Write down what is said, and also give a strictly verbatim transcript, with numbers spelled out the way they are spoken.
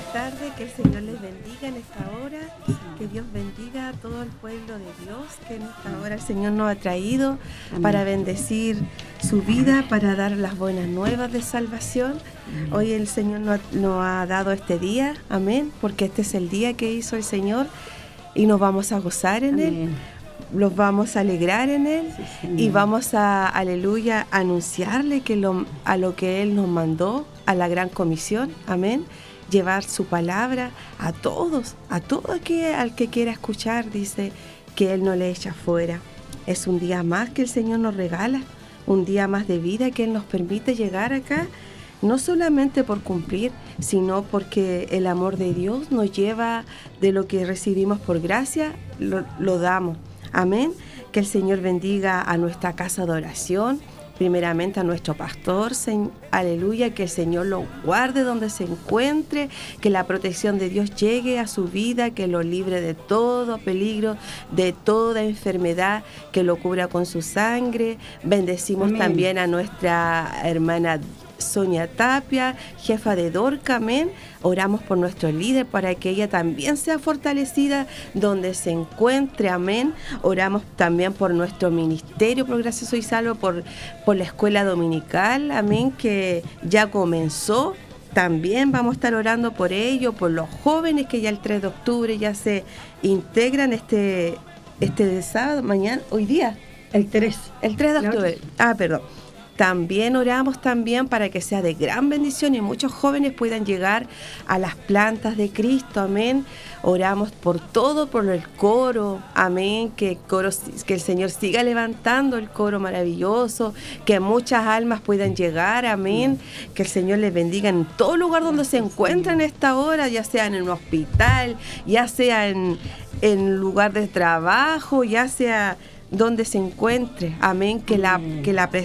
tardes, que el Señor les bendiga en esta hora, que Dios bendiga a todo el pueblo de Dios, que en esta hora el Señor nos ha traído Amén. Para bendecir su vida, para dar las buenas nuevas de salvación. Amén. Hoy el Señor nos ha, nos ha dado este día, amén, porque este es el día que hizo el Señor y nos vamos a gozar en Amén. Él. Los vamos a alegrar en Él sí, y vamos a, aleluya, anunciarle que lo, a lo que Él nos mandó, a la gran comisión, amén, llevar su palabra a todos, a todo aquel al que quiera escuchar, dice que Él no le echa fuera. Es un día más que el Señor nos regala, un día más de vida que Él nos permite llegar acá, no solamente por cumplir, sino porque el amor de Dios nos lleva de lo que recibimos por gracia, lo, lo damos. Amén, que el Señor bendiga a nuestra casa de oración, primeramente a nuestro pastor, aleluya, que el Señor lo guarde donde se encuentre, que la protección de Dios llegue a su vida, que lo libre de todo peligro, de toda enfermedad, que lo cubra con su sangre. Bendecimos Amén. También a nuestra hermana Sonia Tapia, jefa de Dorca, amén. Oramos por nuestro líder para que ella también sea fortalecida donde se encuentre, amén. Oramos también por nuestro ministerio, por Gracia Soy Salvo, por, por la escuela dominical, amén, que ya comenzó. También vamos a estar orando por ello, por los jóvenes que ya el tres de octubre ya se integran este, este sábado, mañana, hoy día. El tres. El tres de octubre. Ah, perdón. También oramos también para que sea de gran bendición y muchos jóvenes puedan llegar a las plantas de Cristo, amén. Oramos por todo, por el coro, amén, que el, coro, que el Señor siga levantando el coro maravilloso, que muchas almas puedan llegar, amén, que el Señor les bendiga en todo lugar donde se encuentran en esta hora, ya sea en un hospital, ya sea en, en lugar de trabajo, ya sea donde se encuentre, amén, que la, que la